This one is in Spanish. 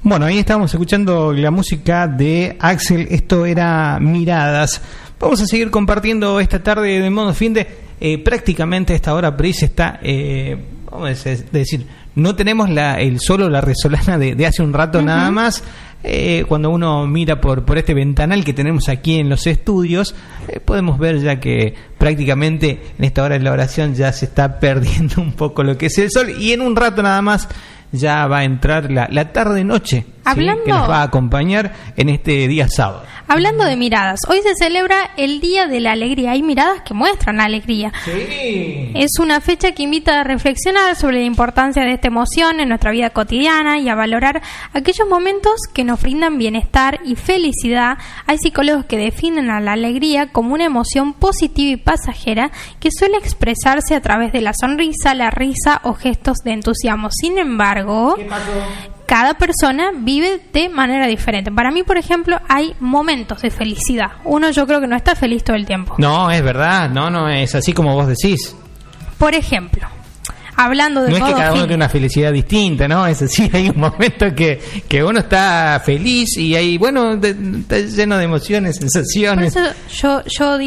Bueno, ahí estábamos escuchando la música de Axel, esto era Miradas. Vamos a seguir compartiendo esta tarde de modo fin de prácticamente a esta hora Pris está, vamos a decir, no tenemos solo la resolana de hace un rato nada más. Cuando uno mira por este ventanal que tenemos aquí en los estudios, podemos ver ya que prácticamente en esta hora de la oración ya se está perdiendo un poco lo que es el sol, y en un rato nada más ya va a entrar la tarde-noche, ¿sí? Que nos va a acompañar en este día sábado. Hablando de miradas, hoy se celebra el Día de la Alegría. Hay miradas que muestran la alegría. Sí. Es una fecha que invita a reflexionar sobre la importancia de esta emoción en nuestra vida cotidiana y a valorar aquellos momentos que nos brindan bienestar y felicidad. Hay psicólogos que definen a la alegría como una emoción positiva y pasajera que suele expresarse a través de la sonrisa, la risa o gestos de entusiasmo. Sin embargo, ¿qué pasó? Cada persona vive de manera diferente. Para mí, por ejemplo, hay momentos de felicidad. Uno, yo creo que no está feliz todo el tiempo. No, es verdad, no es así como vos decís. Por ejemplo, hablando de no es que cada uno fin, tiene una felicidad distinta, ¿no? Es así, hay un momento que uno está feliz y ahí, bueno, está lleno de emociones, sensaciones. por eso yo